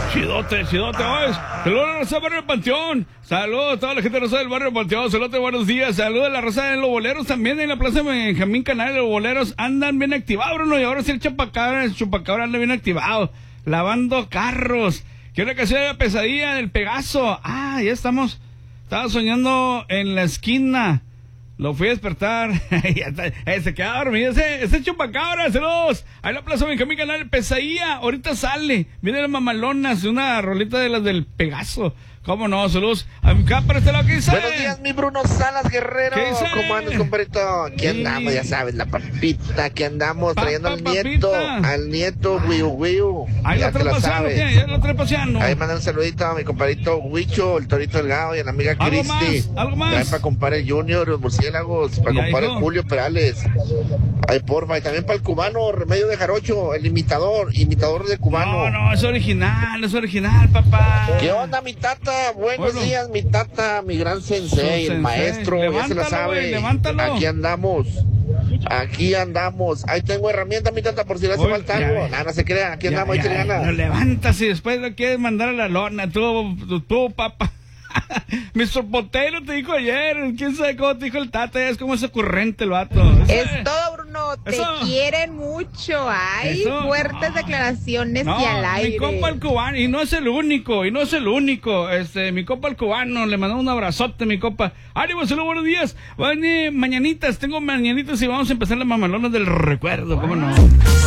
Chidote. Saludos a la raza del barrio Panteón. Saludos a toda la gente de la raza del barrio Panteón. Saludos, buenos días. Saludos a la raza de los boleros también en la plaza Benjamín Canal. Los boleros andan bien activados, Bruno. Y ahora sí el chupacabra anda bien activado. Lavando carros. Quiero que sea la pesadilla del Pegaso. Ah, ya estamos. Estaba soñando en la esquina. Lo fui a despertar. Se queda dormido. Ese chupacabra, saludos. Ahí la plaza Benjamín Canal, pesadilla. Ahorita sale. Viene la mamalonas, una rolita de las del Pegaso. ¿Cómo no? Saludos. Acá para este lado, ¿qué dice? Buenos días, mi Bruno Salas Guerrero. ¿Qué dice? ¿Cómo andas, compadrito? Aquí andamos, ya sabes, la papita. Aquí andamos trayendo al nieto. Al nieto, Wiu. Ahí ya lo te la paseando, sabes. ya lo trae paseando. Ahí manda un saludito a mi compadrito Huicho, el Torito Delgado y a la amiga Cristi. Algo más. Ahí para comprar el Junior, los murciélagos, para comprar el Julio Perales. Ahí porfa, y también para el cubano, Remedio de Jarocho, el imitador de cubano. No, es original, papá. ¿Qué onda, mi tata? Buenos días, mi tata, mi gran sensei, el maestro, ya se la sabe. Levántalo. Aquí andamos. Ahí tengo herramientas, mi tata, por si le hace falta algo. No se crean, aquí andamos, échale ganas. Lo levantas y después lo quieres mandar a la lona, tú, papá. Mr. Potero te dijo ayer, quién sabe cómo te dijo el tata, es como es ocurrente el vato. Es todo, Bruno, te quieren mucho, hay fuertes declaraciones y al aire. Mi compa el cubano, y no es el único, mi compa el cubano, le mandó un abrazote, mi compa. Ánimo, saludos, buenos días. Tengo mañanitas y vamos a empezar las mamalonas del recuerdo, ¿cómo no?